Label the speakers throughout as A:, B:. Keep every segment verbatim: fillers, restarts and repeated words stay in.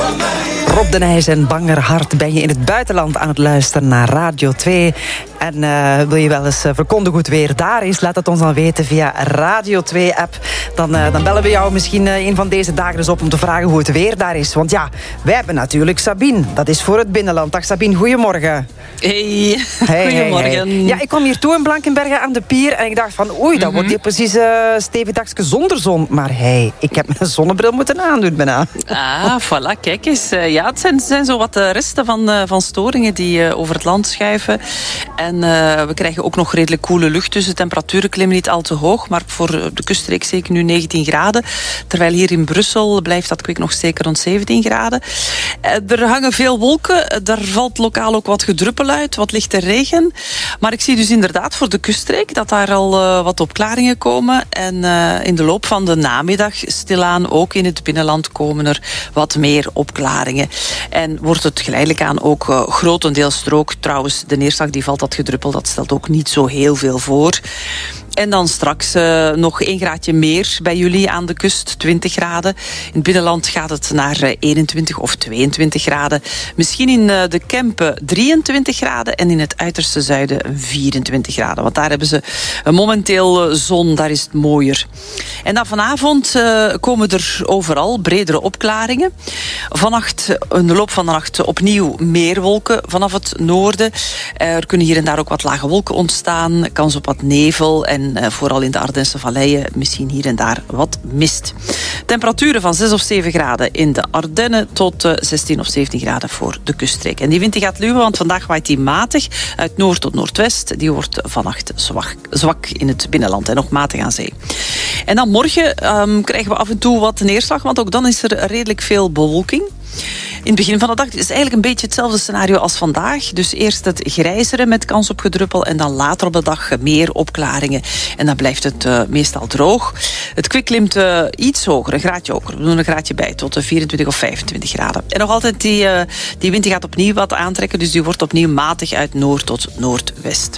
A: Rob de Nijs en Banger Hart ben je in het buitenland aan het luisteren naar Radio twee. En uh, wil je wel eens uh, verkondigen hoe het weer daar is? Laat het ons dan weten via Radio twee-app. Dan, uh, dan bellen we jou misschien uh, een van deze dagen eens op om te vragen hoe het weer daar is. Want ja, wij hebben natuurlijk Sabine. Dat is voor het binnenland. Dag Sabine, goedemorgen.
B: Hey,
A: hey
B: goedemorgen.
A: Hey, hey. Ja, ik kwam hier toe in Blankenberge aan de pier en ik dacht van oei, dat mm-hmm. wordt hier precies uh, stevig dagje zonder zon. Maar hey, ik heb mijn zonnebril moeten aandoen bijna.
B: Ah, voilà, kijk eens. Uh, ja, het zijn, zijn zo wat uh, resten van, uh, van storingen die uh, over het land schuiven. En uh, we krijgen ook nog redelijk koele lucht, dus de temperaturen klimmen niet al te hoog. Maar voor de kuststreek zeker nu negentien graden. Terwijl hier in Brussel blijft dat kwik nog zeker rond zeventien graden. Uh, er hangen veel wolken. Daar valt lokaal ook wat gedruppel uit, wat lichte regen. Maar ik zie dus inderdaad voor de kuststreek dat daar al uh, wat opklaringen komen. En uh, in de loop van de namiddag stilaan ook in het binnenland komen er wat meer opklaringen. En wordt het geleidelijk aan ook uh, grotendeels droog. Trouwens, de neerslag die valt, dat gedruppel, dat stelt ook niet zo heel veel voor. En dan straks uh, nog één graadje meer bij jullie aan de kust, twintig graden. In het binnenland gaat het naar uh, eenentwintig of tweeëntwintig graden. Misschien in uh, de Kempen drieëntwintig graden en in het uiterste zuiden vierentwintig graden. Want daar hebben ze uh, momenteel uh, zon, daar is het mooier. En dan vanavond uh, komen er overal bredere opklaringen. Vannacht, in de loop van de nacht, opnieuw meer wolken vanaf het noorden. Uh, er kunnen hier en daar ook wat lage wolken ontstaan. Kans op wat nevel en uh, vooral in de Ardense valleien misschien hier en daar wat mist. Temperaturen van zes of zeven graden in de Ardennen tot uh, zestien of zeventien graden voor de kuststreek. En die wind die gaat luwen, want vandaag waait die matig uit noord tot noordwest. Die wordt vannacht zwak, zwak in het binnenland en nog matig aan zee. En dan morgen um, krijgen we af en toe wat neerslag, want ook dan is er redelijk veel bewolking. In het begin van de dag is het eigenlijk een beetje hetzelfde scenario als vandaag. Dus eerst het grijzeren met kans op gedruppel en dan later op de dag meer opklaringen. En dan blijft het uh, meestal droog. Het kwik klimt uh, iets hoger, een graadje hoger. We doen een graadje bij, tot uh, vierentwintig of vijfentwintig graden. En nog altijd, die, uh, die wind die gaat opnieuw wat aantrekken, dus die wordt opnieuw matig uit noord tot noordwest.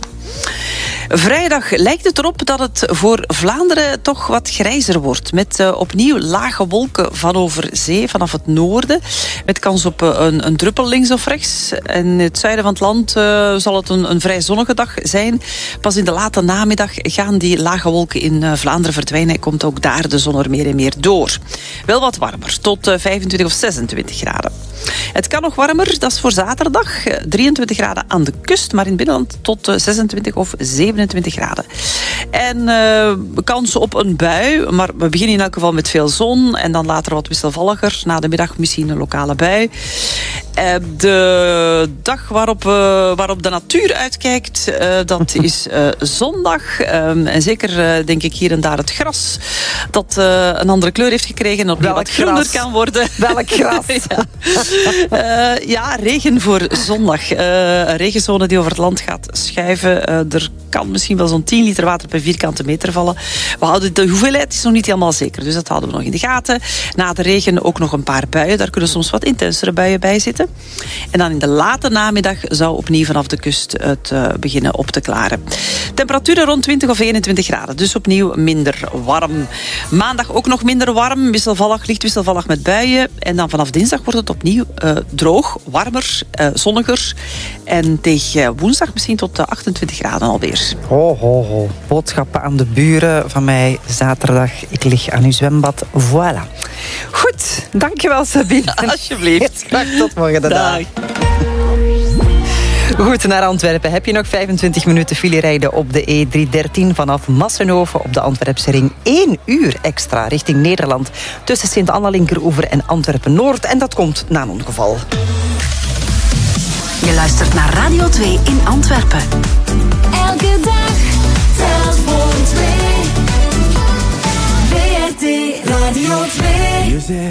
B: Vrijdag lijkt het erop dat het voor Vlaanderen toch wat grijzer wordt. Met uh, opnieuw lage wolken van over zee, vanaf het noorden. Met kans op uh, een, een druppel links of rechts. En in het zuiden van het land uh, zal het een, een vrij zonnige dag zijn. Pas in de late namiddag gaan die lage wolken in uh, Vlaanderen verdwijnen. Komt ook daar de zon er meer en meer door. Wel wat warmer, tot uh, vijfentwintig of zesentwintig graden. Het kan nog warmer, dat is voor zaterdag. drieëntwintig graden aan de kust, maar in het binnenland tot zesentwintig of zevenentwintig graden. En uh, kans op een bui, maar we beginnen in elk geval met veel zon en dan later wat wisselvalliger. Na de middag misschien een lokale bui. Uh, de dag waarop, uh, waarop de natuur uitkijkt, uh, dat is uh, zondag. Um, en zeker uh, denk ik hier en daar het gras dat uh, een andere kleur heeft gekregen en opnieuw wat groener kan worden.
A: Welk gras?
B: ja. Uh, ja, regen voor zondag. Uh, een regenzone die over het land gaat schuiven. Uh, er kan misschien wel zo'n tien liter water per vierkante meter vallen. We houden de hoeveelheid is nog niet helemaal zeker, dus dat houden we nog in de gaten. Na de regen ook nog een paar buien. Daar kunnen soms wat intensere buien bij zitten. En dan in de late namiddag zou opnieuw vanaf de kust het uh, beginnen op te klaren. Temperaturen rond twintig of eenentwintig graden, dus opnieuw minder warm. Maandag ook nog minder warm, wisselvallig, licht wisselvallig met buien. En dan vanaf dinsdag wordt het opnieuw uh, droog, warmer, uh, zonniger. En tegen woensdag misschien tot uh, achtentwintig graden alweer.
A: Ho, ho, ho. Boodschappen aan de buren van mij zaterdag. Ik lig aan uw zwembad. Voilà. Goed, dankjewel Sabine.
B: Alsjeblieft.
A: Graag tot morgen de dag. Goed, naar Antwerpen. Heb je nog vijfentwintig minuten file rijden op de E driehonderddertien vanaf Massenhoven op de Antwerpse ring. één uur extra richting Nederland tussen Sint-Anna-Linkeroever en Antwerpen-Noord. En dat komt na een ongeval.
C: Je luistert naar Radio twee in Antwerpen.